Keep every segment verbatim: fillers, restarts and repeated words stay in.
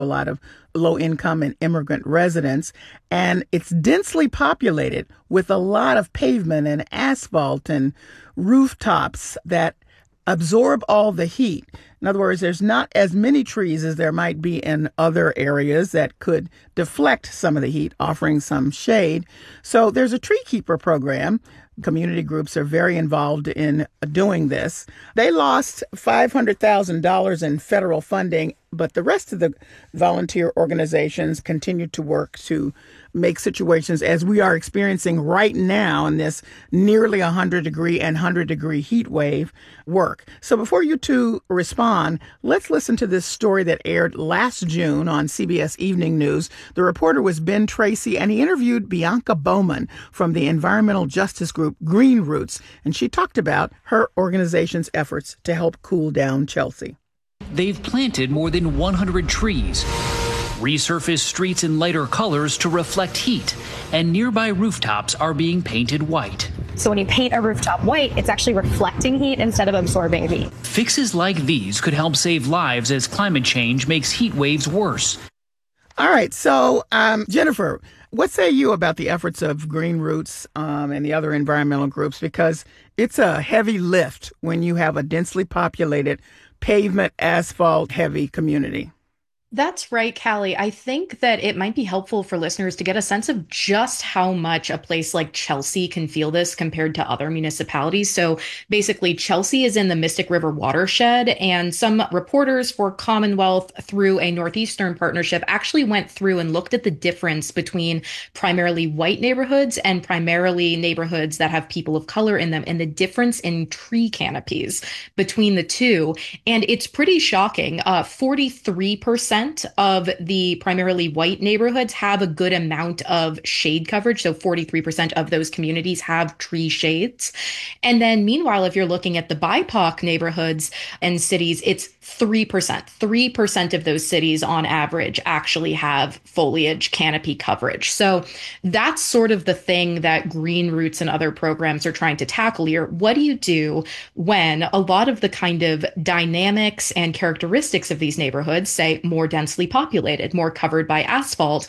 a lot of low-income and immigrant residents, and it's densely populated with a lot of pavement and asphalt and rooftops that absorb all the heat. In other words, there's not as many trees as there might be in other areas that could deflect some of the heat, offering some shade. So there's a tree keeper program. Community groups are very involved in doing this. They lost five hundred thousand dollars in federal funding, but the rest of the volunteer organizations continue to work to make situations as we are experiencing right now in this nearly one hundred degree and one hundred degree heat wave work. So before you two respond, let's listen to this story that aired last June on C B S Evening News. The reporter was Ben Tracy, and he interviewed Bianca Bowman from the environmental justice group Green Roots, and she talked about her organization's efforts to help cool down Chelsea. They've planted more than one hundred trees, resurfaced streets in lighter colors to reflect heat, and nearby rooftops are being painted white. So when you paint a rooftop white, it's actually reflecting heat instead of absorbing heat. Fixes like these could help save lives as climate change makes heat waves worse. All right. So, um, Jennifer, what say you about the efforts of Green Roots um, and the other environmental groups? Because it's a heavy lift when you have a densely populated, pavement, asphalt heavy community. That's right, Callie. I think that it might be helpful for listeners to get a sense of just how much a place like Chelsea can feel this compared to other municipalities. So basically, Chelsea is in the Mystic River watershed, and some reporters for Commonwealth through a Northeastern partnership actually went through and looked at the difference between primarily white neighborhoods and primarily neighborhoods that have people of color in them, and the difference in tree canopies between the two. And it's pretty shocking. Uh, forty-three percent of the primarily white neighborhoods have a good amount of shade coverage. So forty-three percent of those communities have tree shades. And then meanwhile, if you're looking at the B I P O C neighborhoods and cities, it's three percent. three percent of those cities on average actually have foliage canopy coverage. So that's sort of the thing that Green Roots and other programs are trying to tackle here. What do you do when a lot of the kind of dynamics and characteristics of these neighborhoods, say more densely populated, more covered by asphalt,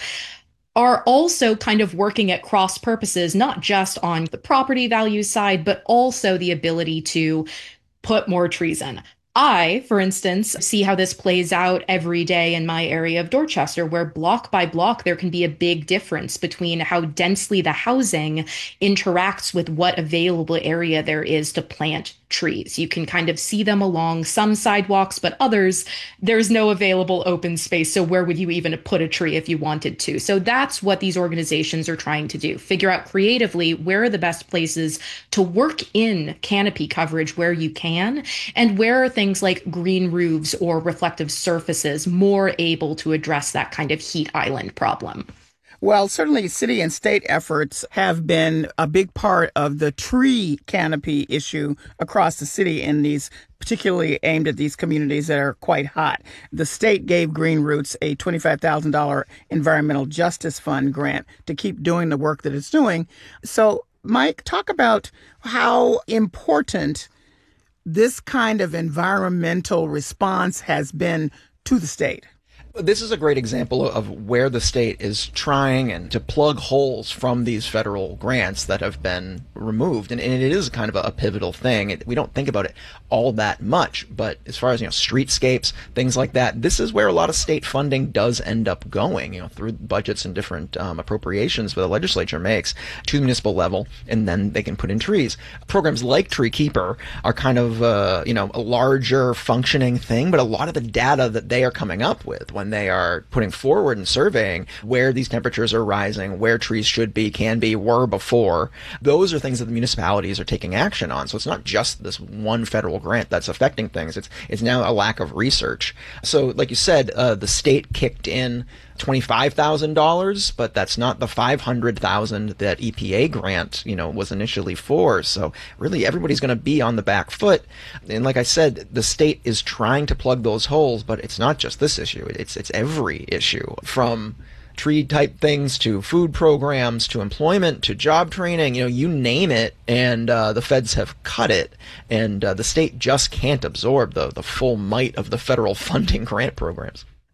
are also kind of working at cross purposes, not just on the property value side, but also the ability to put more trees in? I, for instance, see how this plays out every day in my area of Dorchester, where block by block, there can be a big difference between how densely the housing interacts with what available area there is to plant trees. You can kind of see them along some sidewalks, but others, there's no available open space. So where would you even put a tree if you wanted to? So that's what these organizations are trying to do. Figure out creatively where are the best places to work in canopy coverage where you can, and where are things like green roofs or reflective surfaces more able to address that kind of heat island problem. Well, certainly city and state efforts have been a big part of the tree canopy issue across the city in these, particularly aimed at these communities that are quite hot. The state gave Green Roots a twenty-five thousand dollars Environmental Justice Fund grant to keep doing the work that it's doing. So, Mike, talk about how important this kind of environmental response has been to the state. This is a great example of where the state is trying and to plug holes from these federal grants that have been removed. And, and it is kind of a, a pivotal thing. It, we don't think about it all that much, but as far as, you know, streetscapes, things like that, this is where a lot of state funding does end up going, you know, through budgets and different um, appropriations that the legislature makes to the municipal level, and then they can put in trees. Programs like Tree Keeper are kind of, uh, you know, a larger functioning thing, but a lot of the data that they are coming up with when they are putting forward and surveying where these temperatures are rising, where trees should be, can be, were before, those are things that the municipalities are taking action on. So it's not just this one federal grant that's affecting things. It's it's now a lack of research. So like you said, uh, the state kicked in twenty-five thousand dollars, but that's not the five hundred thousand dollars that E P A grant, you know, was initially for. So really everybody's going to be on the back foot. And like I said, the state is trying to plug those holes, but it's not just this issue. It's it's every issue, from tree type things to food programs to employment to job training, you know, you name it, and uh, the feds have cut it, and uh, the state just can't absorb the the full might of the federal funding grant programs.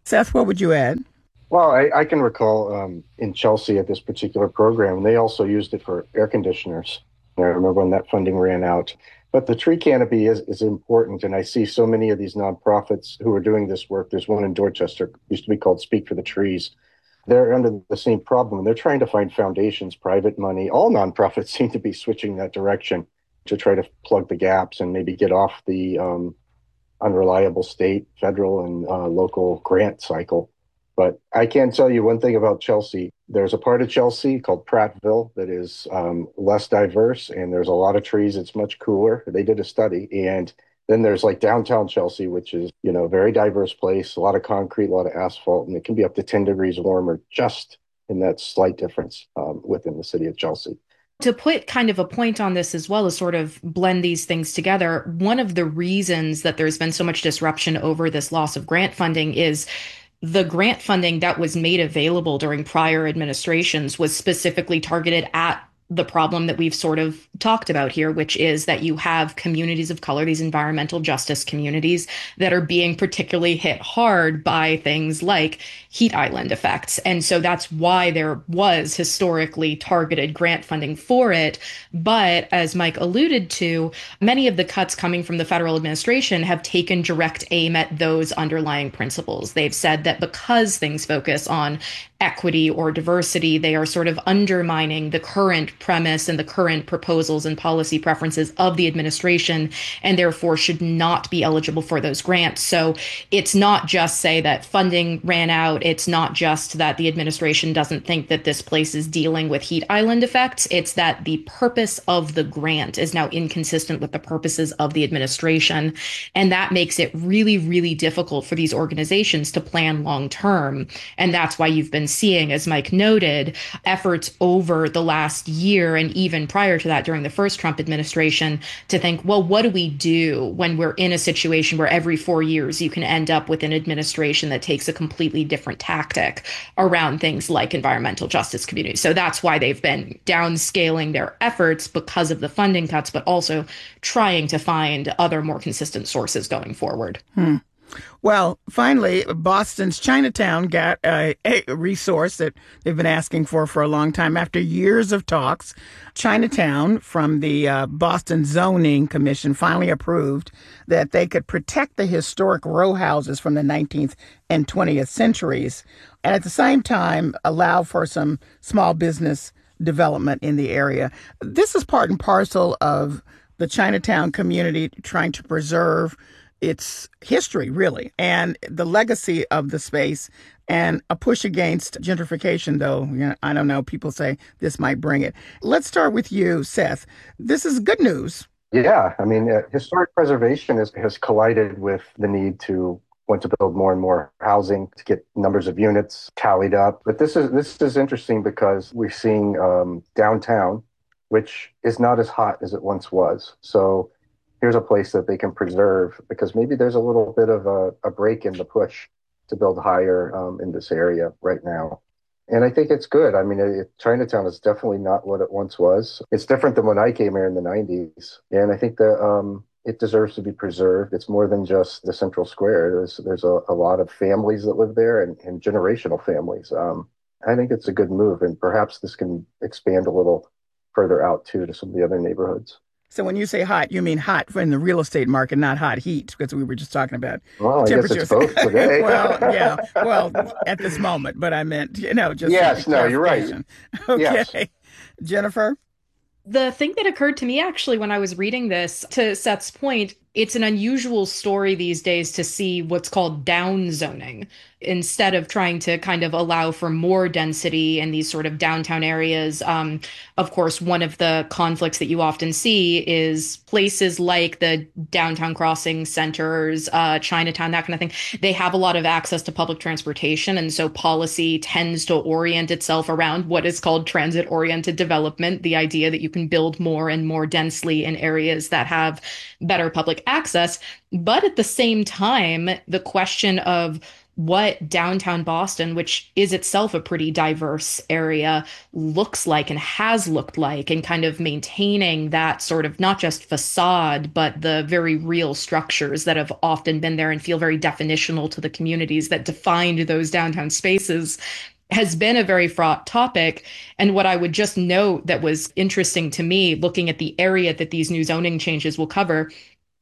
Seth, what would you add? Well, I, I can recall um, in Chelsea at this particular program, they also used it for air conditioners. I remember when that funding ran out. But the tree canopy is, is important, and I see so many of these nonprofits who are doing this work. There's one in Dorchester, used to be called Speak for the Trees. They're under the same problem. They're trying to find foundations, private money. All nonprofits seem to be switching that direction to try to plug the gaps and maybe get off the um, unreliable state, federal, and uh, local grant cycle. But I can tell you one thing about Chelsea. There's a part of Chelsea called Prattville that is um, less diverse, and there's a lot of trees. It's much cooler. They did a study. And then there's like downtown Chelsea, which is, you know, a very diverse place, a lot of concrete, a lot of asphalt, and it can be up to ten degrees warmer just in that slight difference um, within the city of Chelsea. To put kind of a point on this as well as sort of blend these things together, one of the reasons that there's been so much disruption over this loss of grant funding is the grant funding that was made available during prior administrations was specifically targeted at the problem that we've sort of talked about here, which is that you have communities of color, these environmental justice communities that are being particularly hit hard by things like heat island effects. And so that's why there was historically targeted grant funding for it. But as Mike alluded to, many of the cuts coming from the federal administration have taken direct aim at those underlying principles. They've said that because things focus on equity or diversity, they are sort of undermining the current premise and the current proposals and policy preferences of the administration, and therefore should not be eligible for those grants. So it's not just say that funding ran out. It's not just that the administration doesn't think that this place is dealing with heat island effects. It's that the purpose of the grant is now inconsistent with the purposes of the administration. And that makes it really, really difficult for these organizations to plan long term. And that's why you've been seeing, as Mike noted, efforts over the last year and even prior to that during the first Trump administration to think, well, what do we do when we're in a situation where every four years you can end up with an administration that takes a completely different tactic around things like environmental justice communities? So that's why they've been downscaling their efforts because of the funding cuts, but also trying to find other more consistent sources going forward. Hmm. Well, finally, Boston's Chinatown got a, a resource that they've been asking for for a long time. After years of talks, Chinatown from the uh, Boston Zoning Commission finally approved that they could protect the historic row houses from the nineteenth and twentieth centuries, and at the same time allow for some small business development in the area. This is part and parcel of the Chinatown community trying to preserve its history, really, and the legacy of the space, and a push against gentrification, though, you know, I don't know, people say this might bring it. Let's start with you, Seth. This is good news. Yeah, I mean, uh, historic preservation is, has collided with the need to want to build more and more housing to get numbers of units tallied up. But this is this is interesting because we're seeing um, downtown, which is not as hot as it once was. So here's a place that they can preserve because maybe there's a little bit of a, a break in the push to build higher um, in this area right now. And I think it's good. I mean, it, Chinatown is definitely not what it once was. It's different than when I came here in the nineties. And I think that um, it deserves to be preserved. It's more than just the central square. There's there's a, a lot of families that live there and, and generational families. Um, I think it's a good move. And perhaps this can expand a little further out, too, to some of the other neighborhoods. So when you say hot, you mean hot in the real estate market, not hot heat, because we were just talking about well, I temperatures. Guess it's both today. well, yeah, well, at this moment, but I meant, you know, just yes, no, you're right. Okay, yes. Jennifer. The thing that occurred to me actually when I was reading this, to Seth's point, it's an unusual story these days to see what's called down zoning instead of trying to kind of allow for more density in these sort of downtown areas. Um, of course, one of the conflicts that you often see is places like the downtown crossing centers, uh, Chinatown, that kind of thing. They have a lot of access to public transportation. And so policy tends to orient itself around what is called transit-oriented development, the idea that you can build more and more densely in areas that have better public access. But at the same time, the question of what downtown Boston, which is itself a pretty diverse area, looks like and has looked like, and kind of maintaining that sort of not just facade, but the very real structures that have often been there and feel very definitional to the communities that defined those downtown spaces, has been a very fraught topic. And what I would just note that was interesting to me, looking at the area that these new zoning changes will cover,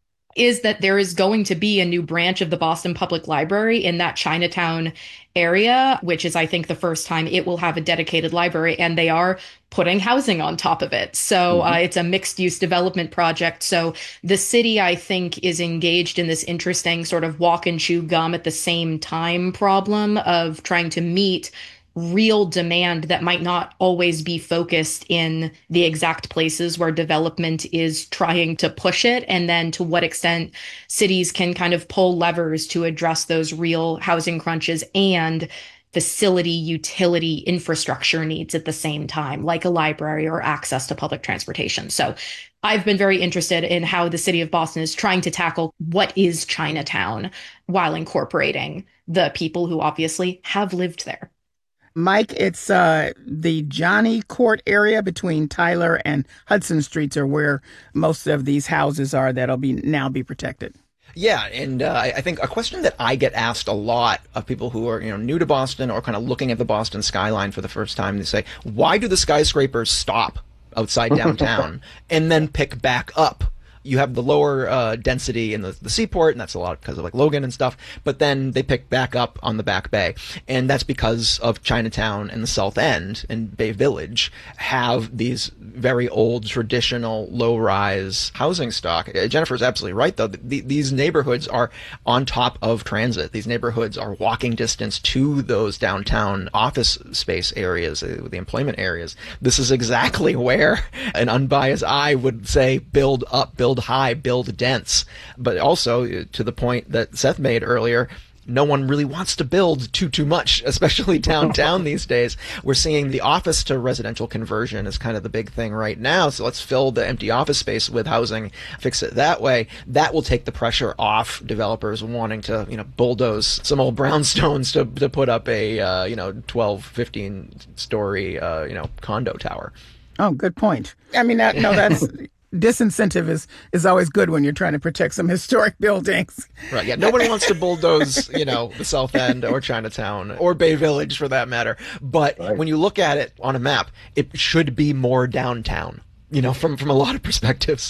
is that there is going to be a new branch of the Boston Public Library in that Chinatown area, which is, I think, the first time it will have a dedicated library, and they are putting housing on top of it. So mm-hmm. uh, it's a mixed use development project. So the city, I think, is engaged in this interesting sort of walk and chew gum at the same time problem of trying to meet real demand that might not always be focused in the exact places where development is trying to push it, and then to what extent cities can kind of pull levers to address those real housing crunches and facility utility infrastructure needs at the same time, like a library or access to public transportation. So I've been very interested in how the city of Boston is trying to tackle what is Chinatown while incorporating the people who obviously have lived there. Mike, it's uh, the Johnny Court area between Tyler and Hudson Streets are where most of these houses are that'll be now be protected. Yeah, and uh, I think a question that I get asked a lot of people who are, you know, new to Boston or kind of looking at the Boston skyline for the first time, they say, why do the skyscrapers stop outside downtown and then pick back up? You have the lower uh, density in the, the seaport, and that's a lot because of like Logan and stuff, but then they pick back up on the Back Bay. And that's because of Chinatown and the South End and Bay Village have these very old, traditional, low-rise housing stock. Jennifer's absolutely right, though. The, these neighborhoods are on top of transit. These neighborhoods are walking distance to those downtown office space areas, uh, the employment areas. This is exactly where an unbiased eye would say build up, build high, build dense. But also, to the point that Seth made earlier, no one really wants to build too, too much, especially downtown these days. We're seeing the office to residential conversion is kind of the big thing right now. So let's fill the empty office space with housing, fix it that way. That will take the pressure off developers wanting to, you know, bulldoze some old brownstones to, to put up a, uh, you know, twelve, fifteen story, uh, you know, condo tower. Oh, good point. I mean, that, no, that's... disincentive is, is always good when you're trying to protect some historic buildings. Right, yeah. Nobody wants to bulldoze, you know, the South End or Chinatown or Bay Village for that matter. But right. When you look at it on a map, it should be more downtown, you know, from, from a lot of perspectives.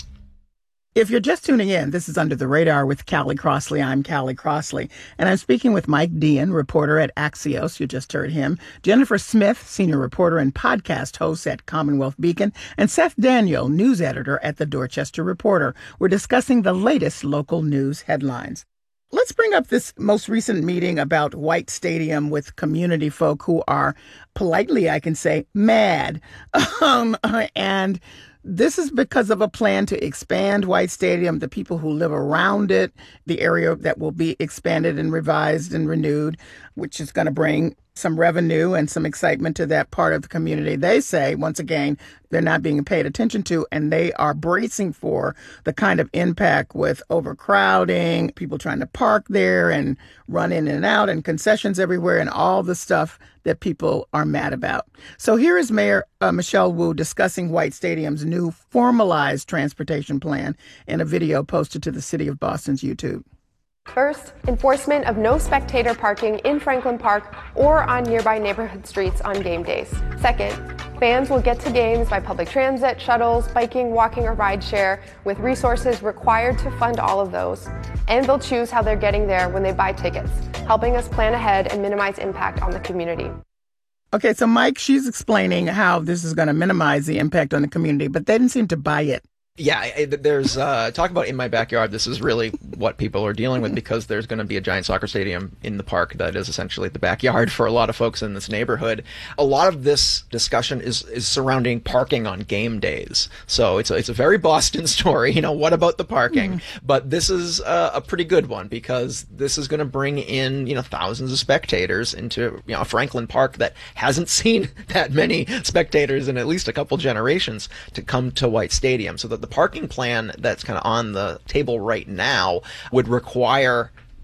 If you're just tuning in, this is Under the Radar with Callie Crossley. I'm Callie Crossley, and I'm speaking with Mike Dean, reporter at Axios. You just heard him. Jennifer Smith, senior reporter and podcast host at Commonwealth Beacon, and Seth Daniel, news editor at the Dorchester Reporter. We're discussing the latest local news headlines. Let's bring up this most recent meeting about White Stadium with community folk who are, politely, I can say, mad. Um, and this is because of a plan to expand White Stadium, the people who live around it, the area that will be expanded and revised and renewed, which is going to bring some revenue and some excitement to that part of the community. They say, once again, they're not being paid attention to, and they are bracing for the kind of impact with overcrowding, people trying to park there and run in and out, and concessions everywhere, and all the stuff that people are mad about. So here is Mayor uh, Michelle Wu discussing White Stadium's new formalized transportation plan in a video posted to the City of Boston's YouTube. First, enforcement of no spectator parking in Franklin Park or on nearby neighborhood streets on game days. Second, fans will get to games by public transit, shuttles, biking, walking, or rideshare, with resources required to fund all of those. And they'll choose how they're getting there when they buy tickets, helping us plan ahead and minimize impact on the community. Okay, so Mike, she's explaining how this is going to minimize the impact on the community, but they didn't seem to buy it. Yeah, there's uh, talk about in my backyard. This is really what people are dealing with, because there's going to be a giant soccer stadium in the park that is essentially the backyard for a lot of folks in this neighborhood. A lot of this discussion is is surrounding parking on game days. So it's a, it's a very Boston story. You know, what about the parking? Mm. But this is a, a pretty good one, because this is going to bring in, you know, thousands of spectators into, you know, Franklin Park that hasn't seen that many spectators in at least a couple generations to come to White Stadium. So that the The parking plan that's kind of on the table right now would require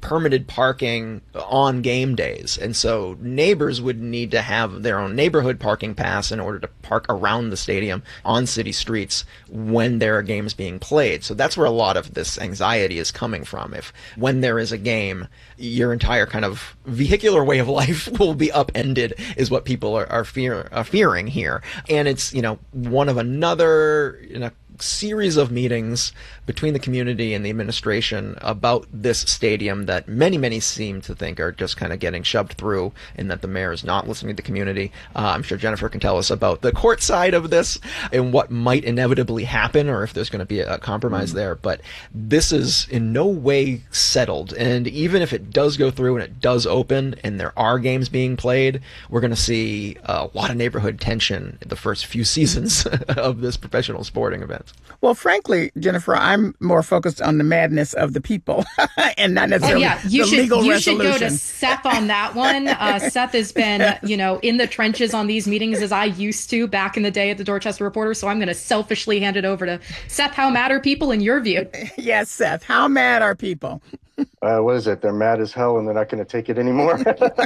permitted parking on game days. And so neighbors would need to have their own neighborhood parking pass in order to park around the stadium on city streets when there are games being played. So that's where a lot of this anxiety is coming from. If when there is a game, your entire kind of vehicular way of life will be upended is what people are, are, fear, are fearing here. And it's, you know, one of another, you know, series of meetings between the community and the administration about this stadium that many, many seem to think are just kind of getting shoved through, and that the mayor is not listening to the community. Uh, I'm sure Jennifer can tell us about the court side of this and what might inevitably happen, or if there's going to be a compromise mm. there. But this is in no way settled. And even if it does go through and it does open and there are games being played, we're going to see a lot of neighborhood tension in the first few seasons of this professional sporting event. Well, frankly, Jennifer, I'm more focused on the madness of the people and not necessarily oh, yeah. you the should, legal you resolution. You should go to Seth on that one. Uh, Seth has been, you know, in the trenches on these meetings as I used to back in the day at the Dorchester Reporter. So I'm going to selfishly hand it over to Seth. How mad are people in your view? Yes, Seth. How mad are people? Uh, what is it? They're mad as hell and they're not going to take it anymore.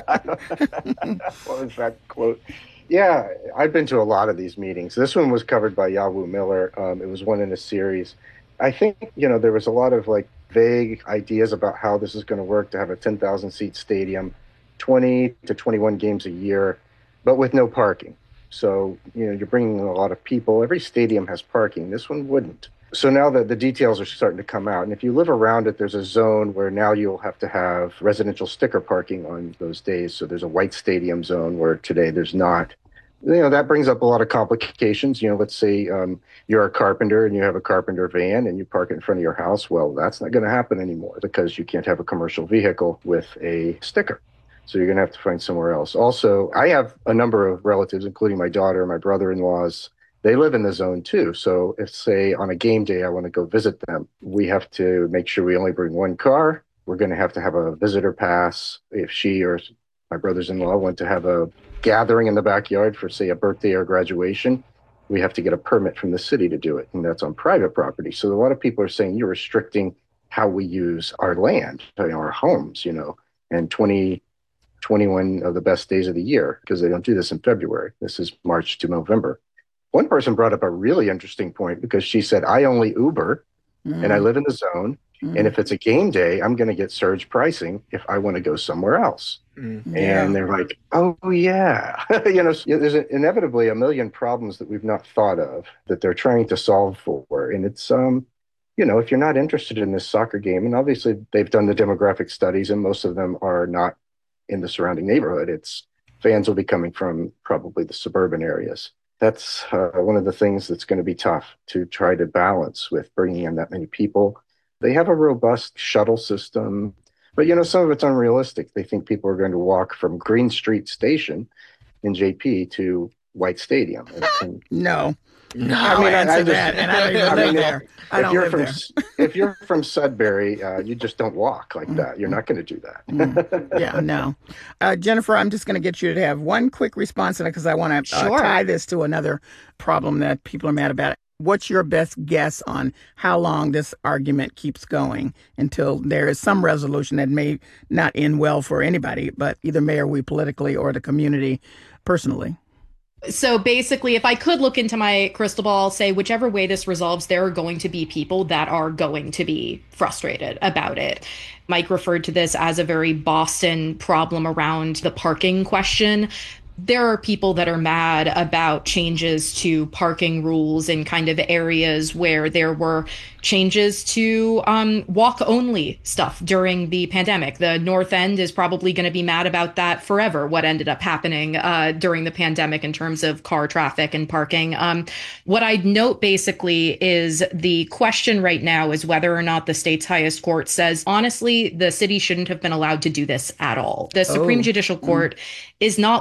What was that quote? Yeah, I've been to a lot of these meetings. This one was covered by Yawu Miller. Um, it was one in a series. I think, you know, there was a lot of like vague ideas about how this is going to work to have a ten thousand seat stadium, twenty to twenty-one games a year, but with no parking. So, you know, you're bringing a lot of people. Every stadium has parking. This one wouldn't. So now that the details are starting to come out, and if you live around it, there's a zone where now you'll have to have residential sticker parking on those days. So there's a white stadium zone where today there's not. You know, that brings up a lot of complications. You know, let's say um, you're a carpenter and you have a carpenter van and you park it in front of your house. Well, that's not going to happen anymore because you can't have a commercial vehicle with a sticker. So you're going to have to find somewhere else. Also, I have a number of relatives, including my daughter and my brother-in-laws. They live in the zone too. So if, say, on a game day, I want to go visit them, we have to make sure we only bring one car. We're going to have to have a visitor pass. If she or my brothers-in-law want to have a gathering in the backyard for, say, a birthday or graduation, we have to get a permit from the city to do it. And that's on private property. So a lot of people are saying you're restricting how we use our land, our homes, you know, and twenty, twenty-one of the best days of the year, because they don't do this in February. This is March to November. One person brought up a really interesting point because she said, I only Uber mm. and I live in the zone. Mm. And if it's a game day, I'm going to get surge pricing if I want to go somewhere else. Mm. Yeah. And they're like, oh, yeah. you know, there's inevitably a million problems that we've not thought of that they're trying to solve for. And it's, um, you know, if you're not interested in this soccer game, and obviously they've done the demographic studies and most of them are not in the surrounding neighborhood. It's fans will be coming from probably the suburban areas. That's uh, one of the things that's going to be tough to try to balance with bringing in that many people. They have a robust shuttle system, but, you know, some of it's unrealistic. They think people are going to walk from Green Street Station in J P to White Stadium. And, and, no. No, I mean, answer I, I just, that, and I don't even I live mean, there. If, I don't if you're live from there. if you're from Sudbury, uh, you just don't walk like that. You're not going to do that. mm. Yeah, no. Uh, Jennifer, I'm just going to get you to have one quick response to that because I want to uh, sure. tie this to another problem that people are mad about. What's your best guess on how long this argument keeps going until there is some resolution that may not end well for anybody, but either may or we politically or the community personally? So basically, if I could look into my crystal ball, say whichever way this resolves, there are going to be people that are going to be frustrated about it. Mike referred to this as a very Boston problem around the parking question. There are people that are mad about changes to parking rules in kind of areas where there were changes to um, walk-only stuff during the pandemic. The North End is probably going to be mad about that forever, what ended up happening uh, during the pandemic in terms of car traffic and parking. Um, what I'd note basically is the question right now is whether or not the state's highest court says, honestly, the city shouldn't have been allowed to do this at all. The Supreme oh. Judicial Court mm. is not looking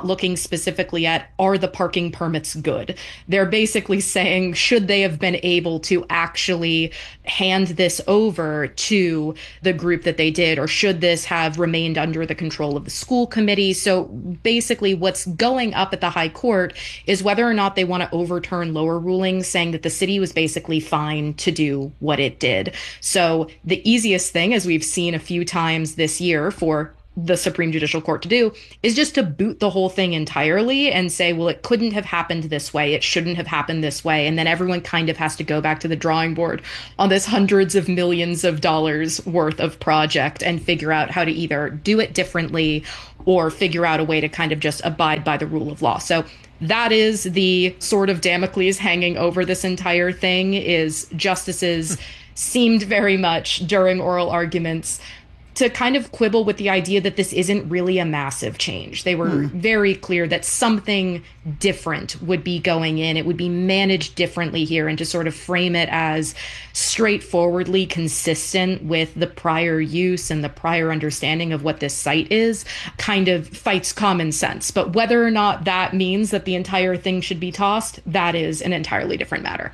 specifically at, are the parking permits good? They're basically saying, should they have been able to actually hand this over to the group that they did, or should this have remained under the control of the school committee? So basically what's going up at the high court is whether or not they want to overturn lower rulings saying that the city was basically fine to do what it did. So the easiest thing, as we've seen a few times this year for the Supreme Judicial Court to do, is just to boot the whole thing entirely and say, well, it couldn't have happened this way. It shouldn't have happened this way. And then everyone kind of has to go back to the drawing board on this hundreds of millions of dollars worth of project and figure out how to either do it differently or figure out a way to kind of just abide by the rule of law. So that is the sort of Damocles hanging over this entire thing, is justices seemed very much during oral arguments to kind of quibble with the idea that this isn't really a massive change. They were mm. very clear that something different would be going in. It would be managed differently here, and to sort of frame it as straightforwardly consistent with the prior use and the prior understanding of what this site is kind of fights common sense. But whether or not that means that the entire thing should be tossed, that is an entirely different matter.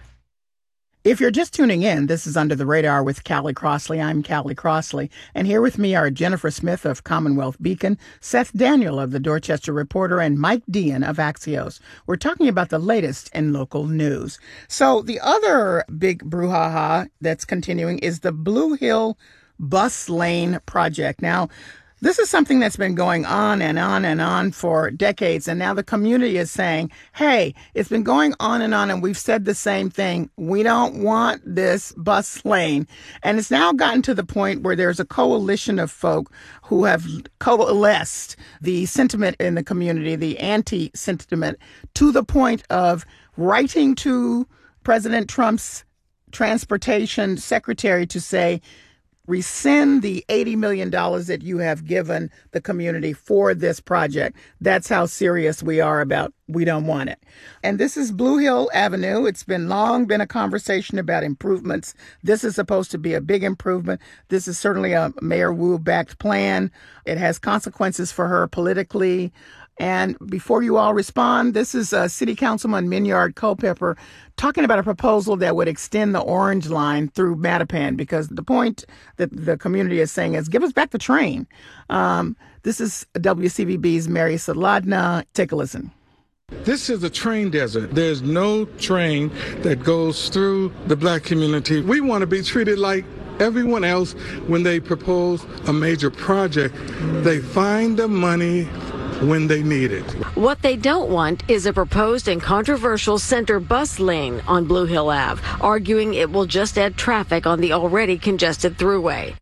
If you're just tuning in, this is Under the Radar with Callie Crossley. I'm Callie Crossley, and here with me are Jennifer Smith of Commonwealth Beacon, Seth Daniel of the Dorchester Reporter, and Mike Dean of Axios. We're talking about the latest in local news. So the other big brouhaha that's continuing is the Blue Hill Bus Lane project. Now, this is something that's been going on and on and on for decades. And now the community is saying, hey, it's been going on and on, and we've said the same thing. We don't want this bus lane. And it's now gotten to the point where there's a coalition of folk who have coalesced the sentiment in the community, the anti-sentiment, to the point of writing to President Trump's transportation secretary to say, rescind the eighty million dollars that you have given the community for this project. That's how serious we are about we don't want it. And this is Blue Hill Avenue. It's been long been a conversation about improvements. This is supposed to be a big improvement. This is certainly a Mayor Wu-backed plan. It has consequences for her politically. And before you all respond, this is uh, City Councilman Minyard Culpepper talking about a proposal that would extend the Orange Line through Mattapan, because the point that the community is saying is, give us back the train. Um, this is W C V B's Mary Saladna. Take a listen. This is a train desert. There's no train that goes through the black community. We want to be treated like everyone else when they propose a major project. They find the money when they need it. What they don't want is a proposed and controversial center bus lane on Blue Hill Avenue, arguing it will just add traffic on the already congested thruway.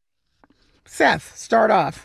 Seth, start off.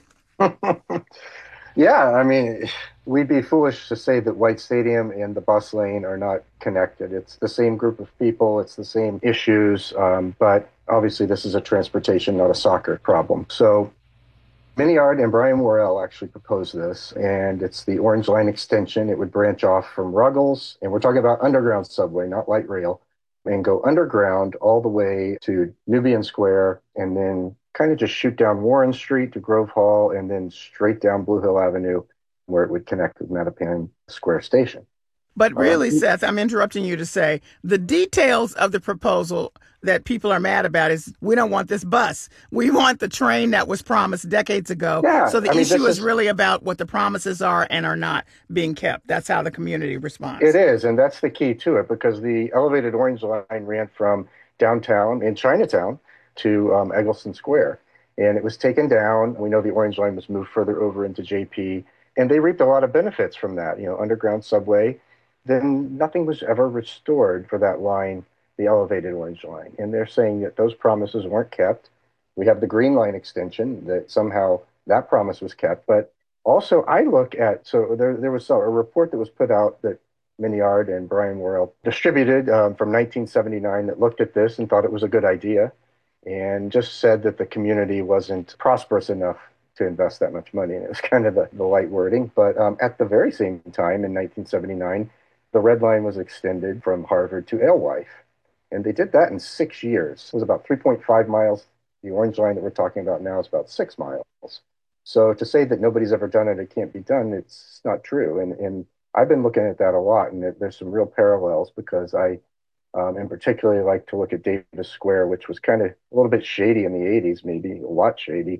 Yeah, I mean, we'd be foolish to say that White Stadium and the bus lane are not connected. It's the same group of people, it's the same issues, um, but obviously this is a transportation, not a soccer problem. So Minyard and Brian Worrell actually proposed this, and it's the Orange Line extension. It would branch off from Ruggles, and we're talking about underground subway, not light rail, and go underground all the way to Nubian Square, and then kind of just shoot down Warren Street to Grove Hall, and then straight down Blue Hill Avenue, where it would connect with Mattapan Square Station. But really, um, Seth, I'm interrupting you to say the details of the proposal that people are mad about is we don't want this bus. We want the train that was promised decades ago. Yeah, so the I mean, issue is, is really about what the promises are and are not being kept. That's how the community responds. It is, and that's the key to it, because the elevated Orange Line ran from downtown in Chinatown to um, Eggleston Square, and it was taken down. We know the Orange Line was moved further over into J P, and they reaped a lot of benefits from that, you know, underground subway. Then nothing was ever restored for that line, the elevated Orange Line. And they're saying that those promises weren't kept. We have the Green Line extension, that somehow that promise was kept. But also I look at, so there, there was a report that was put out that Minyard and Brian Worrell distributed um, from nineteen seventy-nine that looked at this and thought it was a good idea, and just said that the community wasn't prosperous enough to invest that much money. And it was kind of the, the light wording. But um, at the very same time, in nineteen seventy-nine, the Red Line was extended from Harvard to Alewife. And they did that in six years. It was about three point five miles. The Orange Line that we're talking about now is about six miles. So to say that nobody's ever done it, it can't be done, it's not true. And, and I've been looking at that a lot, and there, there's some real parallels because I, um, in particular, like to look at Davis Square, which was kind of a little bit shady in the eighties, maybe a lot shady.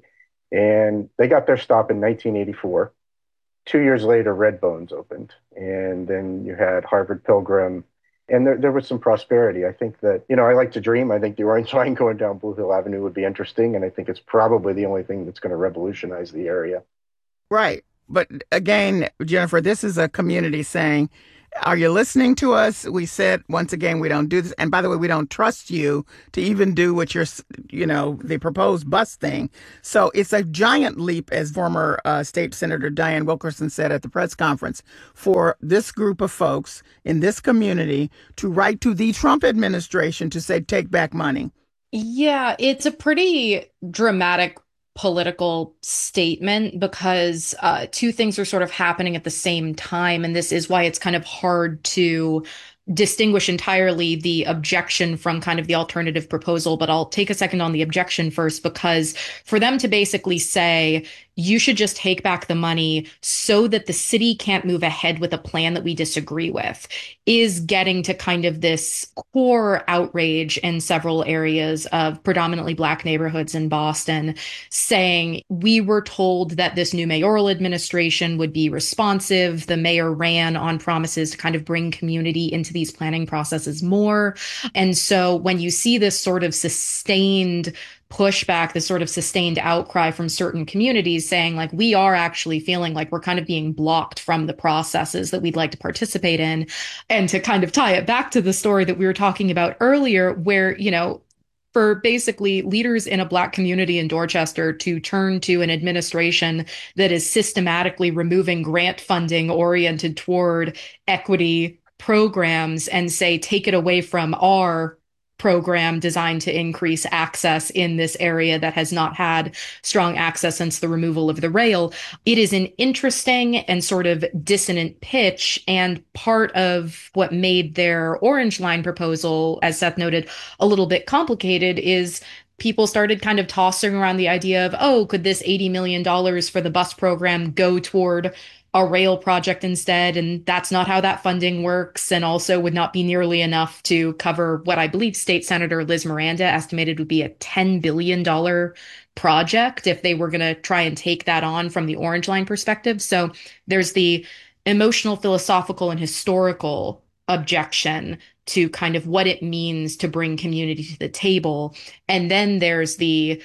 And they got their stop in nineteen eighty-four. Two years later, Redbones opened. And then you had Harvard Pilgrim. And there, there was some prosperity. I think that, you know, I like to dream. I think the Orange Line going down Blue Hill Avenue would be interesting. And I think it's probably the only thing that's going to revolutionize the area. Right. But again, Jennifer, this is a community saying, are you listening to us? We said, once again, we don't do this. And by the way, we don't trust you to even do what you're, you know, the proposed bus thing. So it's a giant leap, as former uh, State Senator Diane Wilkerson said at the press conference, for this group of folks in this community to write to the Trump administration to say, take back money. Yeah, it's a pretty dramatic political statement because uh, two things are sort of happening at the same time. And this is why it's kind of hard to distinguish entirely the objection from kind of the alternative proposal. But I'll take a second on the objection first, because for them to basically say, you should just take back the money so that the city can't move ahead with a plan that we disagree with, is getting to kind of this core outrage in several areas of predominantly Black neighborhoods in Boston, saying we were told that this new mayoral administration would be responsive. The mayor ran on promises to kind of bring community into these planning processes more. And so when you see this sort of sustained pushback, this sort of sustained outcry from certain communities saying, like, we are actually feeling like we're kind of being blocked from the processes that we'd like to participate in. And to kind of tie it back to the story that we were talking about earlier, where, you know, for basically leaders in a Black community in Dorchester to turn to an administration that is systematically removing grant funding oriented toward equity programs and say, take it away from our program designed to increase access in this area that has not had strong access since the removal of the rail. It is an interesting and sort of dissonant pitch. And part of what made their Orange Line proposal, as Seth noted, a little bit complicated is people started kind of tossing around the idea of, oh, could this eighty million dollars for the bus program go toward a rail project instead? And that's not how that funding works, and also would not be nearly enough to cover what I believe State Senator Liz Miranda estimated would be a ten billion dollars project if they were going to try and take that on from the Orange Line perspective. So there's the emotional, philosophical, and historical objection to kind of what it means to bring community to the table. And then there's the,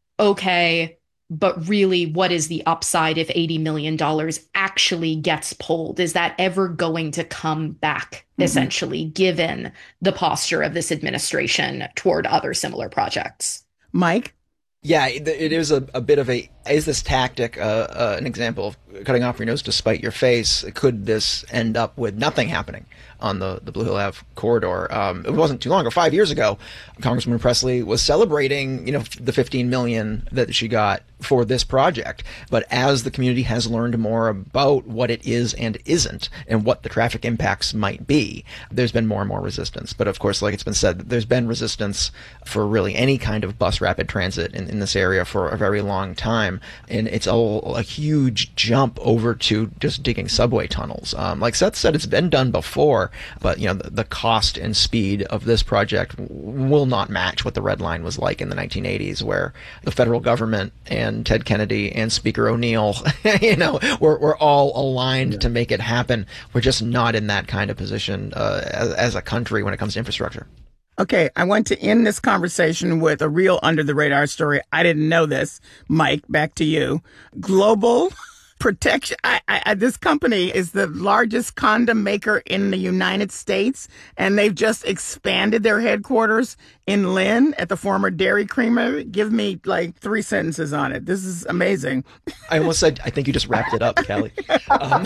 okay, but really, what is the upside if eighty million dollars actually gets pulled? Is that ever going to come back, mm-hmm. essentially, given the posture of this administration toward other similar projects? Mike? Yeah, it, it is a, a bit of a, is this tactic uh, uh, an example of cutting off your nose to spite your face? Could this end up with nothing happening on the, the Blue Hill Ave corridor? Um, it wasn't too long ago, five years ago, Congresswoman Presley was celebrating, you know, the fifteen million dollars that she got for this project. But as the community has learned more about what it is and isn't and what the traffic impacts might be, there's been more and more resistance. But of course, like it's been said, there's been resistance for really any kind of bus rapid transit in, in this area for a very long time. And it's all a huge jump over to just digging subway tunnels. Um, like Seth said, it's been done before, but you know, the, the cost and speed of this project will not match what the Red Line was like in the nineteen eighties, where the federal government and Ted Kennedy and Speaker O'Neill, you know, we're, we're all aligned yeah. to make it happen. We're just not in that kind of position uh, as, as a country when it comes to infrastructure. Okay, I want to end this conversation with a real under-the-radar story. I didn't know this. Mike, back to you. Global Protection. I, I, this company is the largest condom maker in the United States, and they've just expanded their headquarters in Lynn at the former Dairy Creamery. Give me like three sentences on it. This is amazing. I almost said, I think you just wrapped it up, Kelly. Um,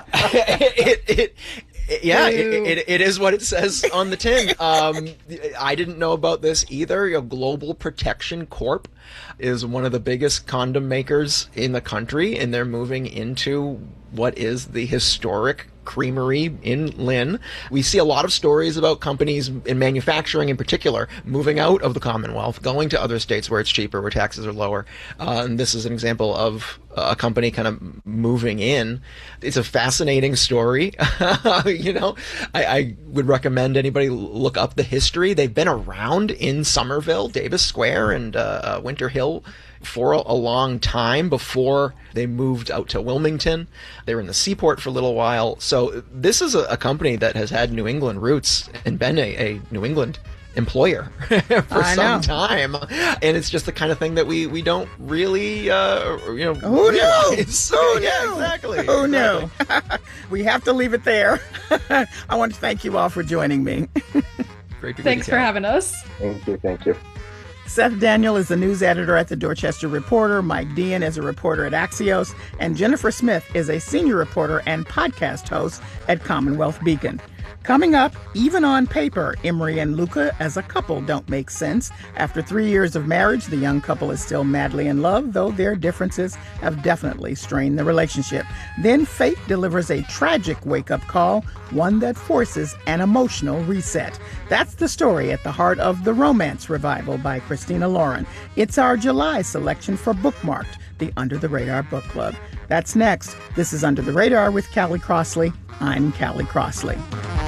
it, it, it, yeah, it, it, it is what it says on the tin. Um, I didn't know about this either. You know, Global Protection Corp is one of the biggest condom makers in the country, and they're moving into what is the historic creamery in Lynn. We see a lot of stories about companies in manufacturing in particular moving out of the Commonwealth, going to other states where it's cheaper, where taxes are lower. Uh, and this is an example of a company kind of moving in. It's a fascinating story. You know, I, I would recommend anybody look up the history. They've been around in Somerville, Davis Square, and uh, Winter Hill for a, a long time before they moved out to Wilmington. They were in the Seaport for a little while. So this is a, a company that has had New England roots and been a, a New England employer for I some know. time, and it's just the kind of thing that we we don't really uh you know who knows who yeah knew? exactly who exactly. knew we have to leave it there. I want to thank you all for joining me. Great to Thanks for having us. Thank you. Thank you. Seth Daniel is the news editor at the Dorchester Reporter. Mike Dean is a reporter at Axios, and Jennifer Smith is a senior reporter and podcast host at Commonwealth Beacon. Coming up, even on paper, Emery and Luca as a couple don't make sense. After three years of marriage, the young couple is still madly in love, though their differences have definitely strained the relationship. Then fate delivers a tragic wake-up call, one that forces an emotional reset. That's the story at the heart of The Romance Revival by Christina Lauren. It's our July selection for Bookmarked, the Under the Radar Book Club. That's next. This is Under the Radar with Callie Crossley. I'm Callie Crossley.